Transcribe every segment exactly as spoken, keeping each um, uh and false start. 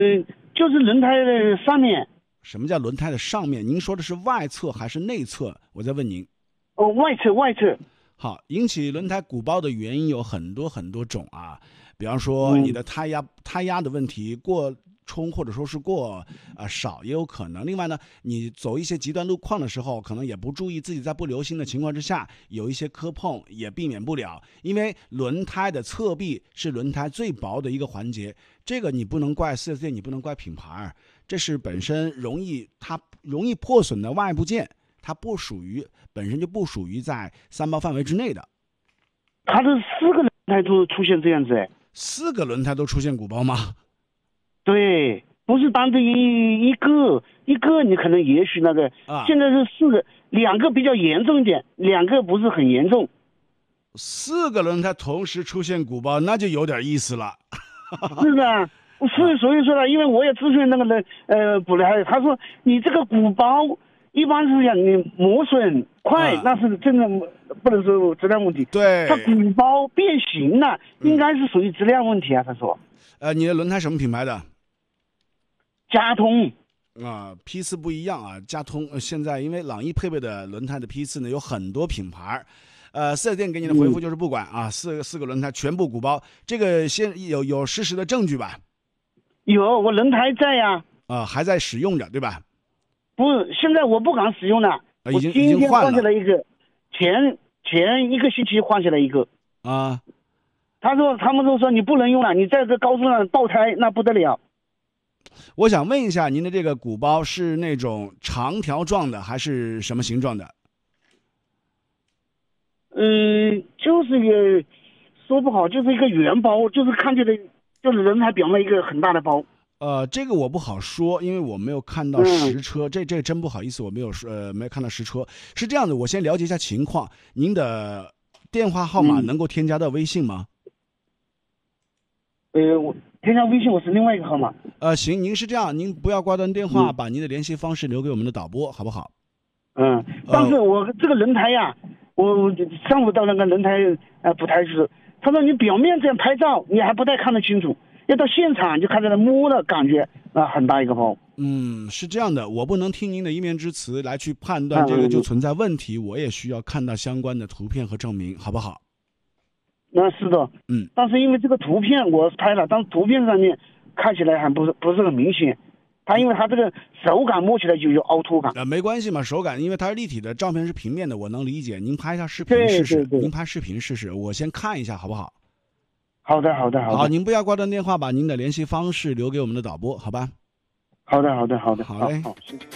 嗯，就是轮胎的上面。 什么叫轮胎的上面？您说的是外侧还是内侧？我再问您。 哦，外侧，外侧。 好，引起轮胎鼓包的原因有很多很多种啊，比方说你的胎压、嗯、胎压的问题过冲或者说是过啊、呃、少也有可能。另外呢，你走一些极端路况的时候，可能也不注意，自己在不留心的情况之下，有一些磕碰也避免不了。因为轮胎的侧壁是轮胎最薄的一个环节，这个你不能怪 四 S 店，你不能怪品牌，这是本身容易它容易破损的外部件。它不属于本身就不属于在三包范围之内的。 它是四个轮胎都出现这样子哎， 四个轮胎都出现鼓包吗？ 对，不是单独一一个一个，你可能也许那个、啊、现在是四个，两个比较严重一点，两个不是很严重。 四个轮胎同时出现鼓包，那就有点意思了。 是的，是所以说呢，因为我也咨询那个人呃补胎，他说你这个鼓包。一般是讲你磨损快、啊，那是真的不能说质量问题。 对， 它鼓包变形了，嗯、应该是属于质量问题啊。他说， 呃，你的轮胎什么品牌的？ 佳通。 啊，批次不一样啊。佳通、呃、现在因为朗逸配备的轮胎的批次呢有很多品牌，呃，四 S 店给你的回复就是不管、嗯、啊，四个四个轮胎全部鼓包，这个现有有事实的证据吧？ 有，我轮胎在呀、 啊。啊，还在使用着，对吧？ 不是，现在我不敢使用了。 啊、已经我今天换下了来一个，前前一个星期换下来一个。 啊， 他说他们都说你不能用了，你在这高速上爆胎那不得了。 我想问一下，您的这个鼓包是那种长条状的还是什么形状的？ 嗯，就是一个说不好，就是一个圆包，就是看起来就是轮胎表面一个很大的包。 呃，这个我不好说，因为我没有看到实车，嗯、这这真不好意思，我没有呃没有看到实车。是这样的，我先了解一下情况。您的电话号码能够添加到微信吗？ 嗯、呃，我添加微信，我是另外一个号码。 呃，行，您是这样，您不要挂断电话，嗯、把您的联系方式留给我们的导播，好不好？ 嗯，但是我这个轮胎呀，我上午到那个轮胎呃补胎时，他说你表面这样拍照，你还不太看得清楚。要到现场就看到摸的感觉啊，很大一个包。 嗯，是这样的，我不能听您的一面之词来去判断这个就存在问题，嗯、我也需要看到相关的图片和证明，好不好？ 那是的， 嗯。 但是因为这个图片我拍了，但是图片上面看起来还不是不是很明显，它因为它这个手感摸起来就有凹凸感。 呃，没关系嘛，手感，因为它是立体的，照片是平面的，我能理解。您拍一下视频试试，您拍视频试试，我先看一下，好不好？ 好的，好的，好的。 好，您不要挂断电话，把您的联系方式留给我们的导播，好吧？ 好的，好的，好的。 好嘞。好，谢谢。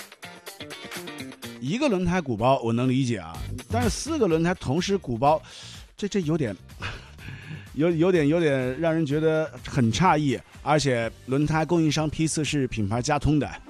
一个轮胎鼓包我能理解啊，但是四个轮胎同时鼓包，这这有点，有有点有点让人觉得很诧异，而且轮胎供应商批次是品牌佳通的。